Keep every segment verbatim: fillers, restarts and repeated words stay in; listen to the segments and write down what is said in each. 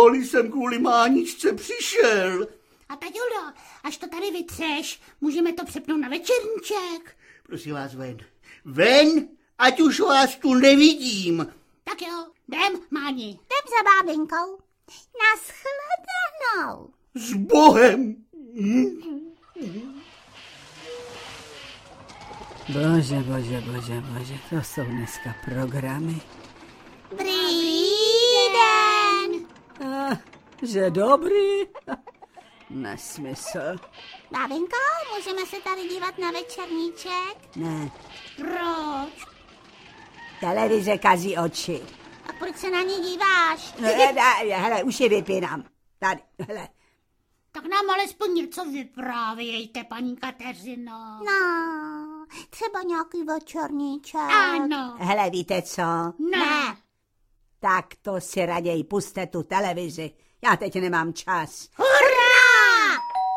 kvůli jsem kvůli Máničce přišel. A taťulo, až to tady vytřeš, můžeme to přepnout na večerníček. Prosím vás, ven. Ven, ať už vás tu nevidím. Tak jo, jdem, Máni. Jdem za bábinkou. Naschledanou. S Bohem. Bože, bože, bože, bože, to jsou dneska programy. Dobrý den. Ah, že dobrý? Nesmysl. Bábinko, můžeme se tady dívat na večerníček? Ne, Proč? televize kazí oči. A proč se na ní díváš? Hele, hele, už je vypínám. Tady, hele. Tak nám alespoň něco vyprávějte, paní Kateřino. No, třeba nějaký večerníček. Ano. Hele, víte co? Ne. Tak to si raději puste tu televizi. Já teď nemám čas. Hurá!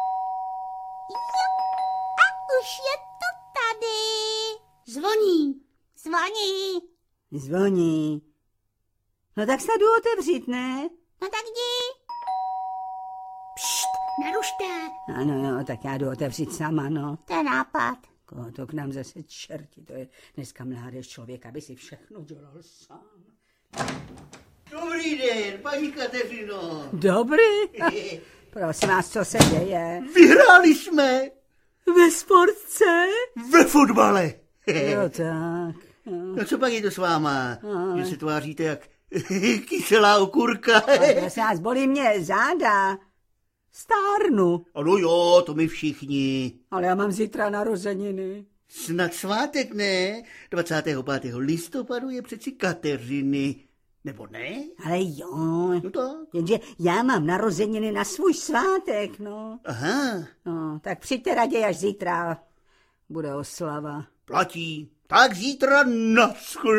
A už je to tady. Zvoní. Zvoní. Zvoní. No tak se jdu otevřít, ne? No tak jdi. Pšt, nerušte. Ano, jo, tak já jdu otevřít sama, no. To je nápad. Koho to k nám zase čerti, to je dneska mládež člověk, aby si všechno dělal sám. Dobrý den, paní Kateřino. Dobrý. Prosím vás, co se děje? Vyhráli jsme Ve sportce? ve fotbale. Jo, tak. Jo. No co pak je to s váma? No. Že se tváříte jak kyselá okurka. Prosím vás, bolí mě záda. Stárnu. Ano jo, to my všichni. Ale já mám zítra narozeniny. Snad svátek ne? dvacátého pátého listopadu je přeci Kateřiny. Nebo ne? Ale jo. No tak. Jenže já mám narozeniny na svůj svátek, no. Aha, No, tak přijďte raději až zítra. Bude oslava. platí. Tak zítra naschle.